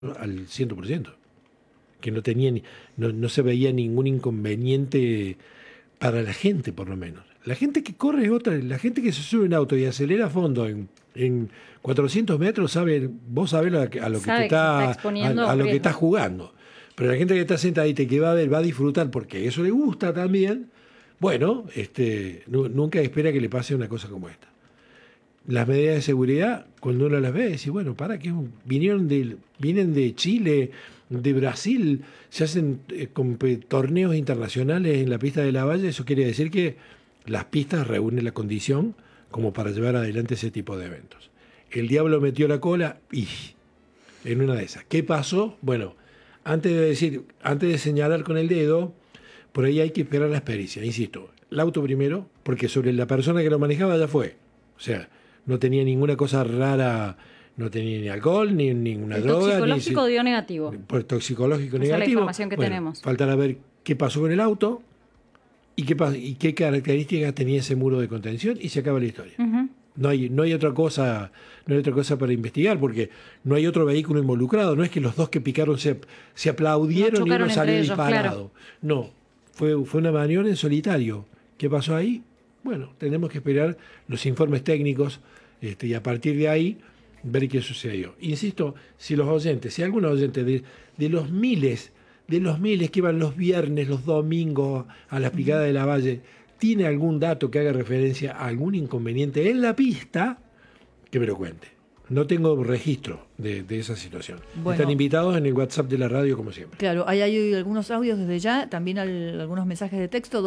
al 100%, que no tenía no se veía ningún inconveniente para la gente, por lo menos. La gente que corre es otra, la gente que se sube en auto y acelera a fondo en 400 metros, vos sabés a lo que te Sabe que se está está, exponiendo a lo que riesgo. estás jugando. Pero la gente que está sentadita y que va a ver, va a disfrutar porque eso le gusta también, bueno, nunca espera que le pase una cosa como esta. Las medidas de seguridad, cuando uno las ve, dice, bueno, vienen de Chile, de Brasil, se hacen torneos internacionales en la pista de Lavalle, eso quiere decir que las pistas reúnen la condición como para llevar adelante ese tipo de eventos. El diablo metió la cola y en una de esas. ¿Qué pasó? Bueno, antes de señalar con el dedo, por ahí hay que esperar las pericias. Insisto, el auto primero, porque sobre la persona que lo manejaba ya fue. O sea, no tenía ninguna cosa rara, no tenía ni alcohol, ni ninguna droga. Toxicológico dio negativo. Por toxicológico Esa es la negativo. información que tenemos. Faltará ver qué pasó con el auto y qué características tenía ese muro de contención y se acaba la historia. Uh-huh. No hay otra cosa para investigar porque no hay otro vehículo involucrado. No es que los dos que picaron se aplaudieron y uno salió disparado. Claro. No, fue una maniobra en solitario. ¿Qué pasó ahí? Bueno, tenemos que esperar los informes técnicos y a partir de ahí ver qué sucedió. Insisto, si algún oyente de los miles que iban los viernes, los domingos a las picadas de Lavalle, tiene algún dato que haga referencia a algún inconveniente en la pista, que me lo cuente. No tengo registro de esa situación. Bueno, están invitados en el WhatsApp de la radio, como siempre. Claro, hay algunos audios desde ya, también algunos mensajes de texto,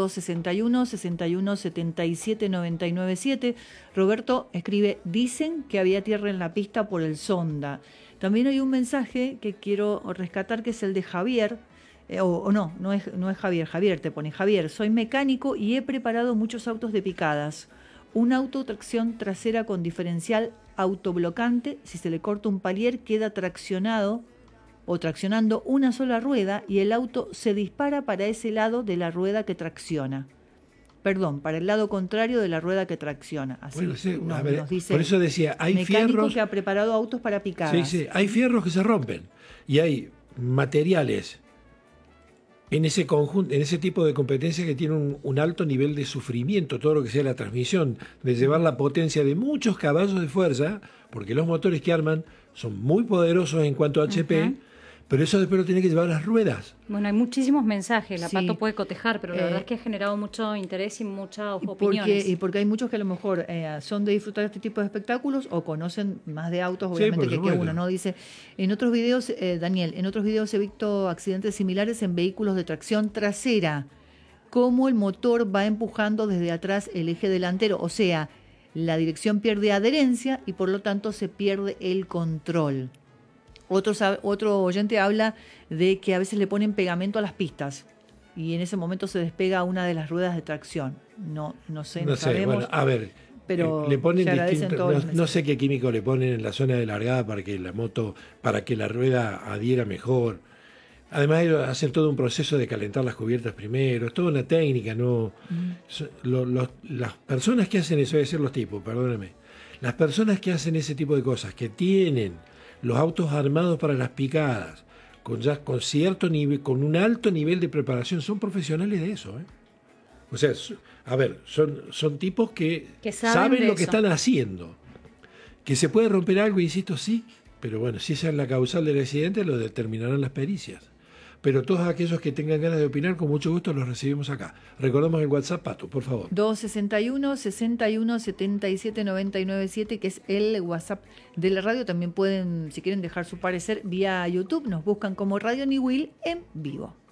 261-61-77-997. Roberto escribe, dicen que había tierra en la pista por el Sonda. También hay un mensaje que quiero rescatar, que es el de Javier, no es Javier, Javier te pone, Javier, soy mecánico y he preparado muchos autos de picadas. Un auto tracción trasera con diferencial autoblocante, si se le corta un palier queda traccionando una sola rueda y el auto se dispara para ese lado de la rueda que tracciona. Perdón, para el lado contrario de la rueda que tracciona. Así bueno, sí, nos dice por eso decía, hay mecánico fierros que ha preparado autos para picadas. Sí, hay fierros que se rompen y hay materiales en ese conjunto, en ese tipo de competencia que tiene un alto nivel de sufrimiento, todo lo que sea la transmisión, de llevar la potencia de muchos caballos de fuerza, porque los motores que arman son muy poderosos en cuanto a HP, uh-huh. Pero eso después lo tiene que llevar las ruedas. Bueno, hay muchísimos mensajes, la sí. Pato puede cotejar, pero la verdad es que ha generado mucho interés y muchas opiniones. Y porque hay muchos que a lo mejor son de disfrutar este tipo de espectáculos o conocen más de autos, obviamente, que uno, ¿no? Dice, en otros videos, Daniel, en otros videos he visto accidentes similares en vehículos de tracción trasera, cómo el motor va empujando desde atrás el eje delantero, o sea, la dirección pierde adherencia y por lo tanto se pierde el control. Otro oyente habla de que a veces le ponen pegamento a las pistas y en ese momento se despega una de las ruedas de tracción. No sé, no sabemos. Bueno, a ver, pero le ponen no sé qué químico le ponen en la zona de largada para que la rueda adhiera mejor. Además, hacen todo un proceso de calentar las cubiertas primero, es toda una técnica, ¿no? Las personas que hacen eso, debe ser los tipos, perdónenme, las personas que hacen ese tipo de cosas, que tienen los autos armados para las picadas, con cierto nivel, con un alto nivel de preparación, son profesionales de eso, ¿eh? O sea, a ver, son tipos que saben lo que están haciendo. Que se puede romper algo, insisto, sí, pero bueno, si esa es la causal del accidente, lo determinarán las pericias. Pero todos aquellos que tengan ganas de opinar, con mucho gusto los recibimos acá. Recordamos el WhatsApp, Pato, por favor. 261-61-77-997, que es el WhatsApp de la radio. También pueden, si quieren dejar su parecer vía YouTube, nos buscan como Radio Niwil en vivo.